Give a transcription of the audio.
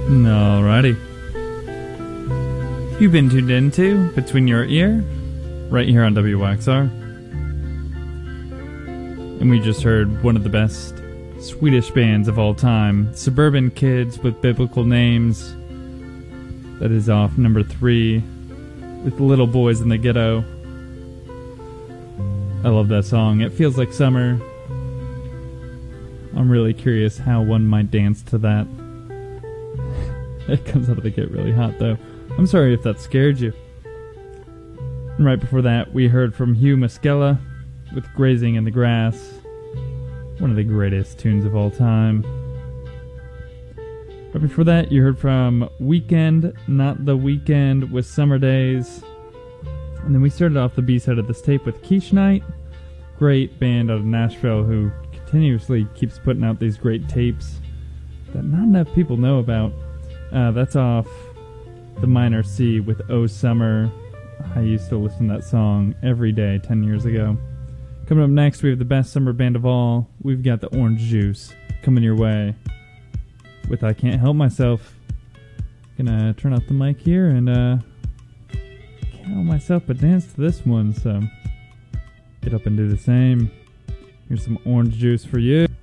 Alrighty. You've been tuned into Between Your Ear, right here on WXR. And we just heard one of the best Swedish bands of all time, Suburban Kids with Biblical Names. That is off number 3 with Little Boys in the Ghetto. I love that song. It feels like summer. I'm really curious how one might dance to that. It comes out of the gate really hot, though. I'm sorry if that scared you. And right before that, we heard from Hugh Maskella with Grazing in the Grass. One of the greatest tunes of all time. Right before that, you heard from Weekend, Not the Weekend with Summer Days. And then we started off the B-side of this tape with Quiche Night. Great band out of Nashville who continuously keeps putting out these great tapes that not enough people know about. That's off the minor C with Oh Summer. I used to listen to that song every day 10 years ago. Coming up next, we have the best summer band of all. We've got the Orange Juice coming your way with I Can't Help Myself. Gonna turn off the mic here and can't help myself but dance to this one, so get up and do the same. Here's some Orange Juice for you.